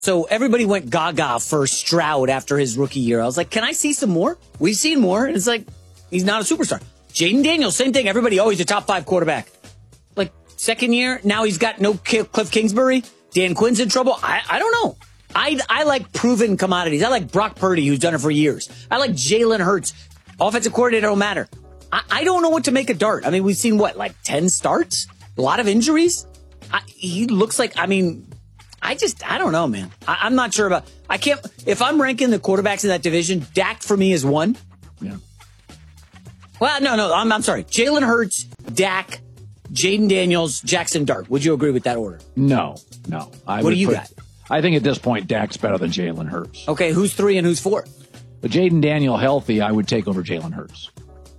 So everybody went gaga for Stroud after his rookie year. I was like, can I see some more? We've seen more. And it's like, he's not a superstar. Jaden Daniels, same thing. Everybody, he's a top 5 quarterback. Like, second year, now he's got no Cliff Kingsbury. Dan Quinn's in trouble. I don't know. I like proven commodities. I like Brock Purdy, who's done it for years. I like Jalen Hurts. Offensive coordinator don't matter. I don't know what to make of Dart. I mean, we've seen, 10 starts? A lot of injuries? He looks like, I don't know, man. I'm not sure about, if I'm ranking the quarterbacks in that division, Dak for me is 1. Yeah. Well, no, I'm sorry. Jalen Hurts, Dak, Jaden Daniels, Jackson Dart. Would you agree with that order? No. What do you got? I think at this point, Dak's better than Jalen Hurts. Okay, who's 3 and who's 4? But Jaden Daniel healthy, I would take over Jalen Hurts.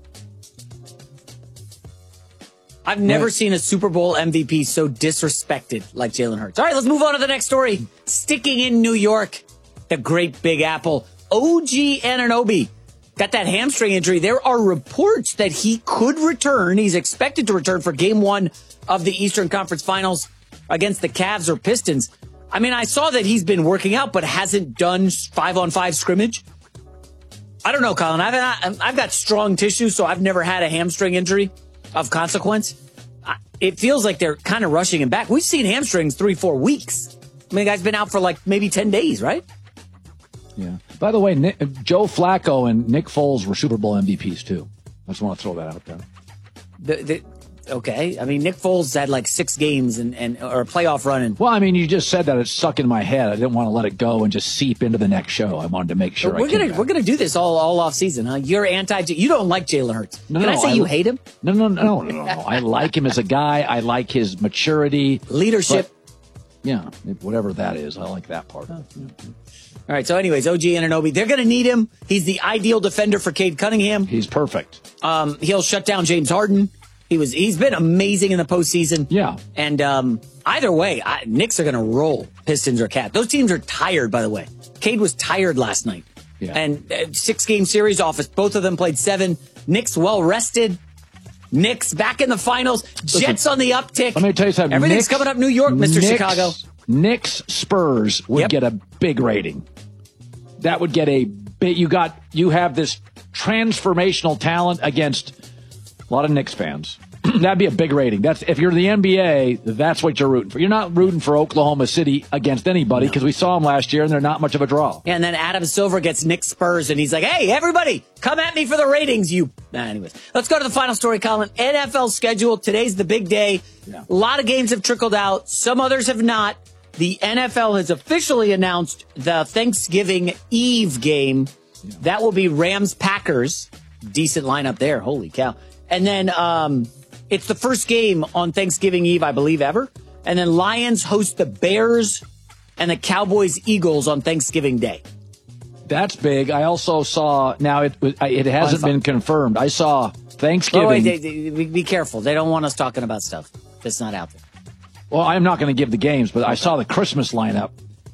I've never seen a Super Bowl MVP so disrespected like Jalen Hurts. All right, let's move on to the next story. Sticking in New York, the great Big Apple. OG Anunoby got that hamstring injury. There are reports that he could return. He's expected to return for Game 1 of the Eastern Conference Finals against the Cavs or Pistons. I mean, I saw that he's been working out, but hasn't done 5-on-5 scrimmage. I don't know, Colin. I've got strong tissue, so I've never had a hamstring injury of consequence. It feels like they're kind of rushing him back. We've seen hamstrings 3-4 weeks. I mean, the guy's been out for maybe 10 days, right? Yeah. By the way, Joe Flacco and Nick Foles were Super Bowl MVPs, too. I just want to throw that out there. Okay. I mean, Nick Foles had 6 games or a playoff run. Well, I mean, you just said that it's stuck in my head. I didn't want to let it go and just seep into the next show. I wanted to make sure we're gonna do this all off season, huh? You're you don't like Jalen Hurts. Can I say you hate him? No. I like him as a guy. I like his maturity, leadership. Yeah, whatever that is, I like that part. All right. So, anyways, OG Anunoby, they're gonna need him. He's the ideal defender for Cade Cunningham. He's perfect. He'll shut down James Harden. He's been amazing in the postseason. Yeah. And either way, Knicks are going to roll Pistons or Cavs. Those teams are tired, by the way. Cade was tired last night. Yeah. And 6-game series office. Both of them played 7. Knicks well rested. Knicks back in the finals. Jets on the uptick. Let me tell you something. Everything's coming up New York, Mr. Chicago. Knicks Spurs would get a big rating. That would get a big. You have this transformational talent against a lot of Knicks fans. That'd be a big rating. That's if you're the NBA, that's what you're rooting for. You're not rooting for Oklahoma City against anybody because we saw them last year and they're not much of a draw. Yeah, and then Adam Silver gets Knicks Spurs and he's like, "Hey, everybody, come at me for the ratings." Anyways, let's go to the final story, Colin. NFL schedule. Today's the big day. Yeah. A lot of games have trickled out. Some others have not. The NFL has officially announced the Thanksgiving Eve game. Yeah. That will be Rams-Packers. Decent lineup there. Holy cow. And then it's the first game on Thanksgiving Eve, I believe, ever. And then Lions host the Bears and the Cowboys-Eagles on Thanksgiving Day. That's big. I also saw, now it hasn't been confirmed. I saw Thanksgiving. Oh, wait, be careful. They don't want us talking about stuff that's not out there. Well, I'm not going to give the games, but I saw the Christmas lineup.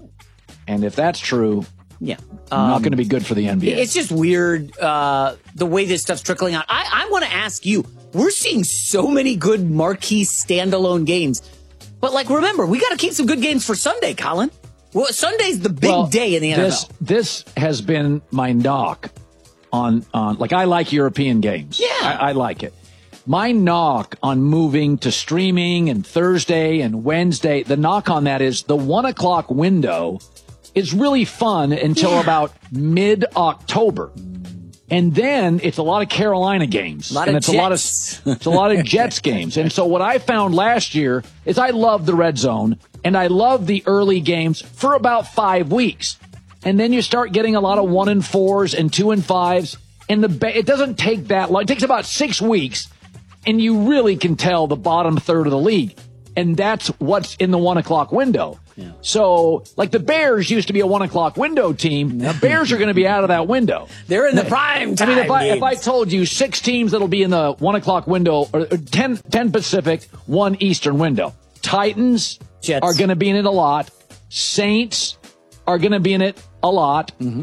And if that's true, yeah, not going to be good for the NBA. It's just weird the way this stuff's trickling out. I want to ask you, we're seeing so many good marquee standalone games. But, remember, we got to keep some good games for Sunday, Colin. Well, Sunday's the big day in the NFL. This has been my knock on I like European games. Yeah. I like it. My knock on moving to streaming and Thursday and Wednesday, the knock on that is the 1 o'clock window is really fun until about mid-October. And then it's a lot of Carolina games. It's a lot of Jets games. And so what I found last year is I love the red zone and I love the early games for about 5 weeks. And then you start getting a lot of 1-4s and 2-5s. And it doesn't take that long. It takes about 6 weeks. And you really can tell the bottom third of the league. And that's what's in the 1 o'clock window. Yeah. So, the Bears used to be a 1 o'clock window team. The Bears are going to be out of that window. They're in the prime time. If I told you 6 teams that'll be in the 1 o'clock window, or 10 Pacific, 1 Eastern window. Titans Jets are going to be in it a lot. Saints are going to be in it a lot. Mm-hmm.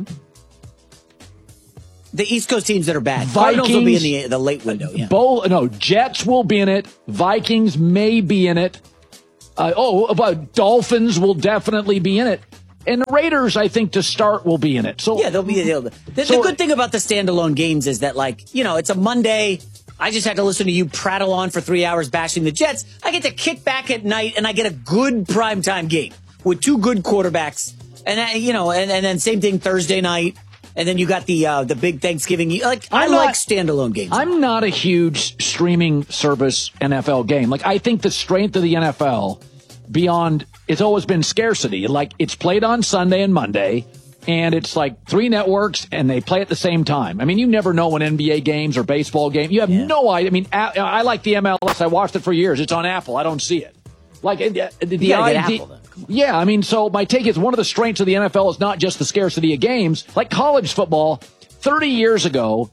The East Coast teams that are bad. Vikings Cardinals will be in the late window. Yeah. Jets will be in it. Vikings may be in it. But Dolphins will definitely be in it. And the Raiders, I think, to start, will be in it. So yeah, they'll be. The good thing about the standalone games is that, like, you know, it's a Monday. I just had to listen to you prattle on for 3 hours bashing the Jets. I get to kick back at night and I get a good primetime game with two good quarterbacks. And, you know, and then same thing Thursday night. And then you got the big Thanksgiving. Like, I like standalone games. I'm not a huge streaming service NFL game. Like, I think the strength of the NFL beyond, it's always been scarcity. Like, it's played on Sunday and Monday, and it's like 3 networks, and they play at the same time. I mean, you never know when NBA games or baseball game. You have no idea. I mean, I like the MLS. I watched it for years. It's on Apple. I don't see it. Like, the idea. Yeah, I mean, so my take is one of the strengths of the NFL is not just the scarcity of games. Like college football, 35 years ago,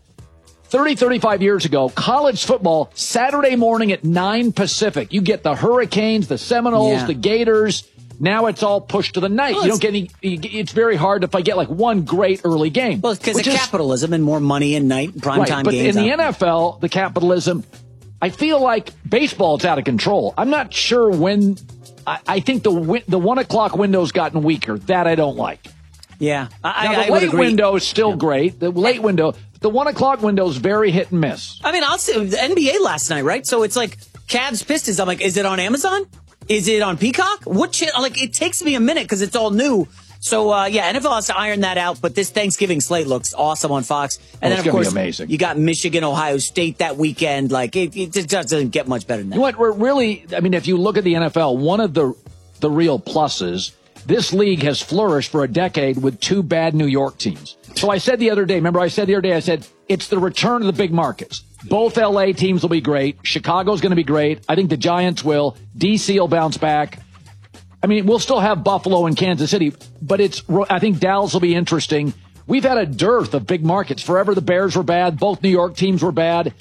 college football, Saturday morning at 9 Pacific. You get the Hurricanes, the Seminoles, the Gators. Now it's all pushed to the night. You don't get any. It's very hard if I get like one great early game. Well, because of capitalism and more money and night primetime games. But in the NFL, the capitalism, I feel like baseball's out of control. I'm not sure when. I think the 1 o'clock window's gotten weaker. That I don't like. Yeah. The late window is still great. The late window, the 1 o'clock window is very hit and miss. I mean, I'll say the NBA last night, right? So it's like Cavs Pistons. I'm like, is it on Amazon? Is it on Peacock? What channel? Like, it takes me a minute because it's all new. So, NFL has to iron that out, but this Thanksgiving slate looks awesome on Fox. And then, of course, amazing. You got Michigan, Ohio State that weekend. Like, it just doesn't get much better than that. You know what? We're really, I mean, if you look at the NFL, one of the real pluses, this league has flourished for a decade with 2 bad New York teams. So I said the other day, I said, it's the return of the big markets. Both LA teams will be great. Chicago's going to be great. I think the Giants will. DC will bounce back. I mean, we'll still have Buffalo and Kansas City, but I think Dallas will be interesting. We've had a dearth of big markets. Forever the Bears were bad. Both New York teams were bad.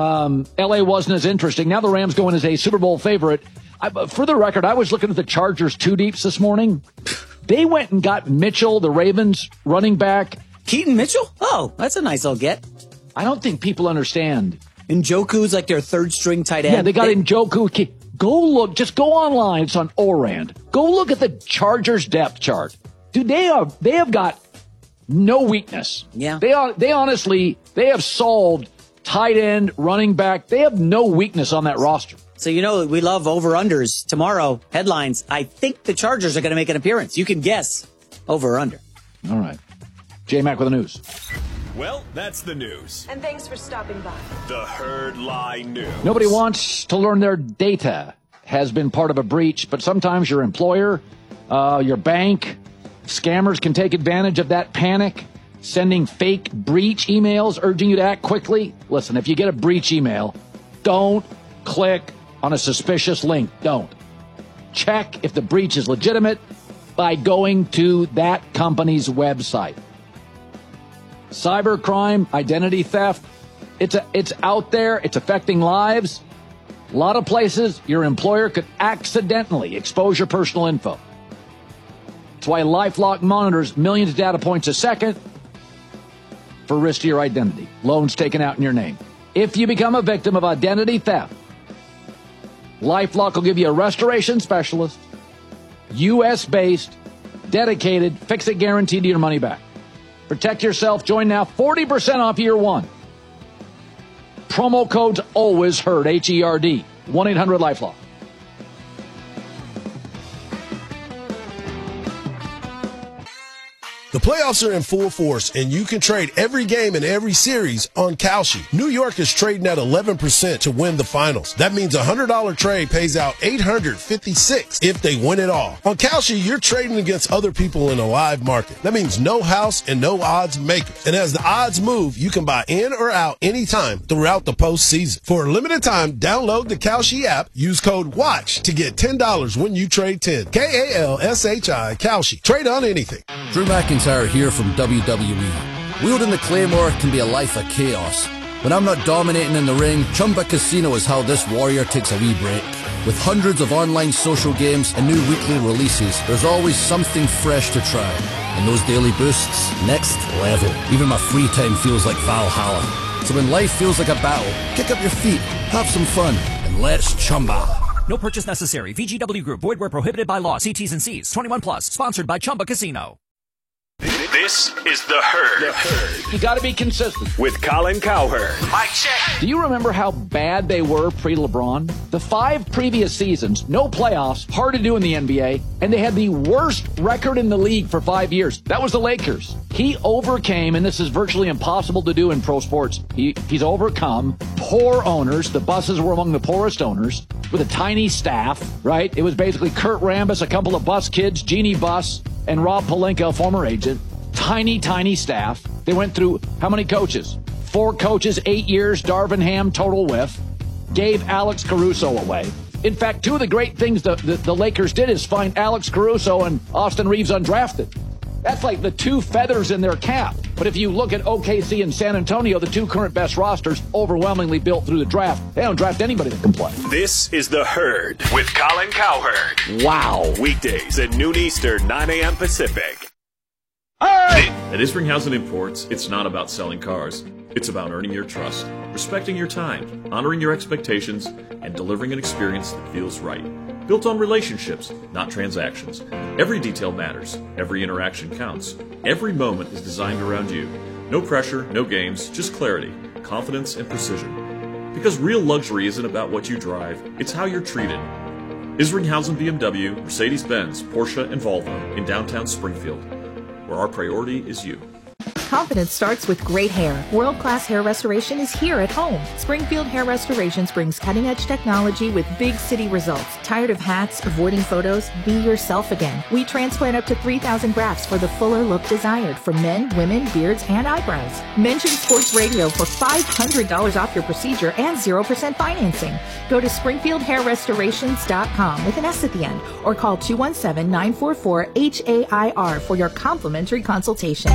LA wasn't as interesting. Now the Rams go in as a Super Bowl favorite. For the record, I was looking at the Chargers 2 deeps this morning. They went and got Mitchell, the Ravens running back. Keaton Mitchell? Oh, that's a nice little get. I don't think people understand. Njoku's like their 3rd string tight end. Yeah, they got Njoku. Go look, just go online. It's on Orand. Go look at the Chargers depth chart. Dude, they have got no weakness. Yeah. They honestly have solved tight end, running back. They have no weakness on that roster. So, you know, we love over-unders. Tomorrow, headlines. I think the Chargers are going to make an appearance. You can guess over or under. All right. J-Mac with the news. Well, that's the news. And thanks for stopping by. The Herd Lie News. Nobody wants to learn their data has been part of a breach, but sometimes your employer, your bank, scammers can take advantage of that panic, sending fake breach emails urging you to act quickly. Listen, if you get a breach email, don't click on a suspicious link. Don't. Check if the breach is legitimate by going to that company's website. Cybercrime, identity theft, it's out there. It's affecting lives. A lot of places your employer could accidentally expose your personal info. That's why LifeLock monitors millions of data points a second for risk to your identity. Loans taken out in your name. If you become a victim of identity theft, LifeLock will give you a restoration specialist, U.S.-based, dedicated, fix-it guaranteed to your money back. Protect yourself. Join now. 40% off year one. Promo code's always heard. HERD. 1-800-LifeLock. The playoffs are in full force, and you can trade every game in every series on Kalshi. New York is trading at 11% to win the finals. That means a $100 trade pays out $856 if they win it all. On Kalshi, you're trading against other people in a live market. That means no house and no odds makers. And as the odds move, you can buy in or out anytime throughout the postseason. For a limited time, download the Kalshi app. Use code WATCH to get $10 when you trade 10. Kalshi. Kalshi. Trade on anything. Drew McIntyre here from WWE. Wielding the Claymore can be a life of chaos. When I'm not dominating in the ring, Chumba Casino is how this warrior takes a wee break. With hundreds of online social games and new weekly releases, there's always something fresh to try. And those daily boosts, next level. Even my free time feels like Valhalla. So when life feels like a battle, kick up your feet, have some fun, and let's Chumba. No purchase necessary. VGW Group. Void where prohibited by law. See T's and C's. 21 plus. Sponsored by Chumba Casino. This is The Herd. You got to be consistent. With Colin Cowherd. Mic check. Do you remember how bad they were pre-LeBron? The 5 previous seasons, no playoffs, hard to do in the NBA, and they had the worst record in the league for 5 years. That was the Lakers. He overcame, and this is virtually impossible to do in pro sports, he's overcome poor owners. The Busses were among the poorest owners with a tiny staff, right? It was basically Kurt Rambis, a couple of Buss kids, Jeannie Buss, and Rob Pelinka, a former agent. Tiny staff. They went through how many coaches? 4 coaches, 8 years, Darvin Ham, total whiff. Gave Alex Caruso away. In fact, 2 of the great things the Lakers did is find Alex Caruso and Austin Reeves undrafted. That's like the 2 feathers in their cap. But if you look at OKC and San Antonio, the 2 current best rosters, overwhelmingly built through the draft. They don't draft anybody that can play. This is The Herd with Colin Cowherd. Wow. Weekdays at noon Eastern, 9 a.m. Pacific. At Isringhausen Imports, it's not about selling cars. It's about earning your trust, respecting your time, honoring your expectations, and delivering an experience that feels right. Built on relationships, not transactions. Every detail matters. Every interaction counts. Every moment is designed around you. No pressure, no games, just clarity, confidence, and precision. Because real luxury isn't about what you drive, it's how you're treated. Isringhausen BMW, Mercedes-Benz, Porsche, and Volvo in downtown Springfield, where our priority is you. Confidence starts with great hair. World-class hair restoration is here at home. Springfield Hair Restorations brings cutting-edge technology with big city results. Tired of hats, avoiding photos? Be yourself again. We transplant up to 3,000 grafts for the fuller look desired for men, women, beards, and eyebrows. Mention Sports Radio for $500 off your procedure and 0% financing. Go to SpringfieldHairRestorations.com with an S at the end or call 217-944-HAIR for your complimentary consultation.